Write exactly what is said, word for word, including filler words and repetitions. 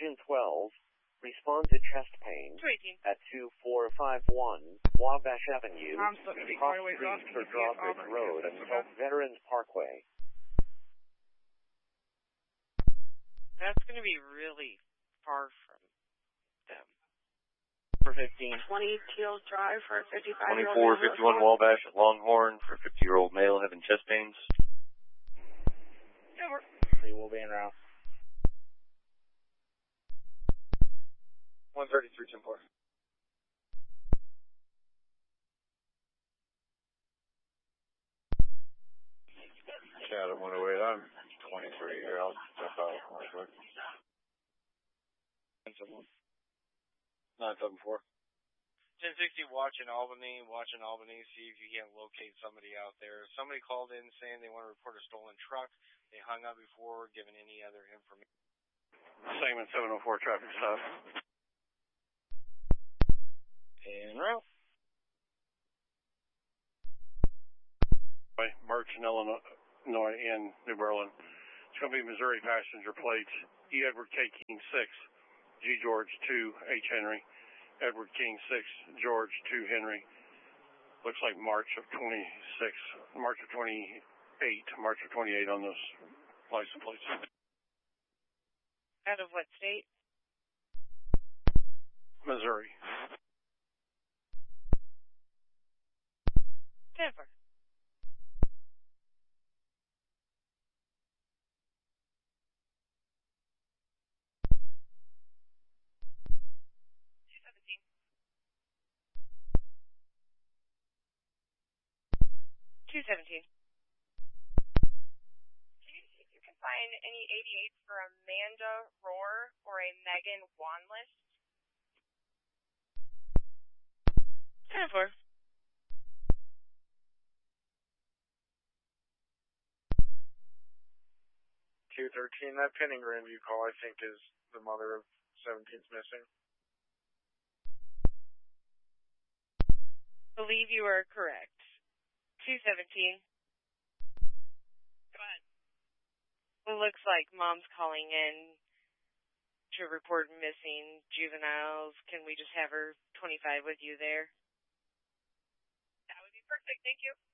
Agent twelve, respond to chest pain two eighteen. at two four five one Wabash Avenue, I'm supposed to be cross quite a ways street off. for Can you see us Drawbridge over? Road and Okay. South Veterans Parkway. That's going to be really far from them. For fifteen. twenty Teal Drive for a fifty-five-year-old twenty-four male. fifty-one Wabash at Longhorn for fifty-year-old male having chest pains. Over. They will be en route. one thirty-three ten four. Chat at one oh eight. I'm twenty-three here. I'll step out real quick. nine seven four. ten sixty, watching Albany, watching Albany, see if you can't locate somebody out there. Somebody called in saying they want to report a stolen truck. They hung up before giving any other information. Segment seven oh four traffic stop. En route. Merchant, Illinois, in New Berlin. It's going to be Missouri passenger plates. E. Edward K. King six, G. George two, H. Henry. Edward King six, George two, Henry. Looks like March of twenty-six, March of twenty-eight, March of twenty-eight on those license plates. Out of what state? Missouri. Denver. two seventeen. two seventeen. Can you see if you can find any eighty-eights for Amanda Rohr or a Megan Wanless? ten four. two thirteen, that pending Grandview call, I think, is the mother of seventeen's missing. Believe you are correct. two seventeen. Go ahead. It looks like mom's calling in to report missing juveniles. Can we just have her twenty-five with you there? That would be perfect. Thank you.